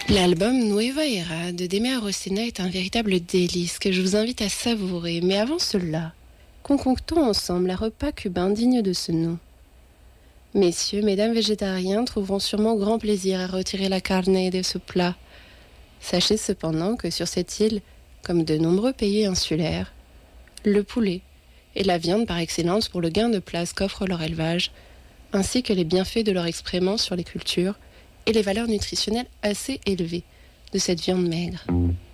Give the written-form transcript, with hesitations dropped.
L'album Nueva Era de Deme Arocena est un véritable délice que je vous invite à savourer. Mais avant cela, concoctons ensemble un repas cubain digne de ce nom. Messieurs, mesdames végétariens trouveront sûrement grand plaisir à retirer la carne de ce plat. Sachez cependant que sur cette île, comme de nombreux pays insulaires, le poulet est la viande par excellence pour le gain de place qu'offre leur élevage, ainsi que les bienfaits de leur excréments sur les cultures et les valeurs nutritionnelles assez élevées de cette viande maigre.